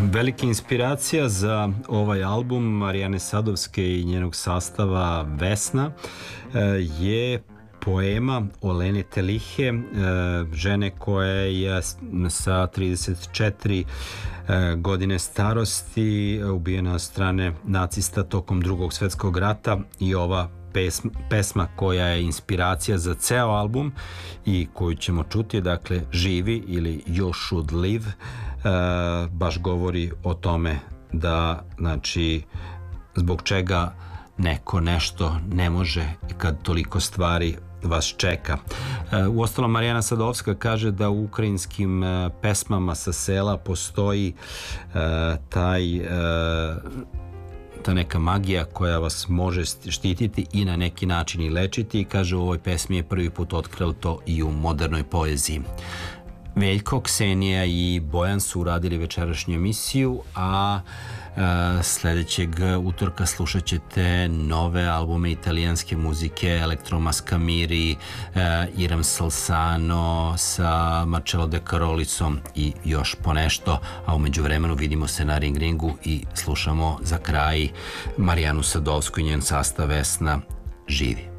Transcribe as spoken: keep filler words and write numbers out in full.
Velika inspiracija za ovaj album Marijane Sadovske i njenog sastava Vesna je poema Olene Telihe, žene koja je sa trideset četiri godine starosti ubijena od strane nacista tokom Drugog svetskog rata, i ova pesma, pesma koja je inspiracija za ceo album i koju ćemo čuti, dakle Živi ili You Should Live, baš govori o tome da, znači, zbog čega neko nešto ne može kad toliko stvari vas čeka. U ostalom, Marijana Sadovska kaže da u ukrajinskim pesmama sa sela postoji taj ta neka magija koja vas može štititi i na neki način i lečiti, i kaže u ovoj pesmi je prvi put otkrilo to i u modernoj poeziji. Veljko, Ksenija i Bojan su uradili večerašnju emisiju, a e, sledećeg utorka slušat ćete nove albume italijanske muzike, Elektro Mascamiri, e, Iram Salsano sa Marcello De Carolicom i još ponešto, a umeđu vremenu vidimo se na Ring Ringu i slušamo za kraj Marijanu Sadovsku i njen sastav Vesna. Živi.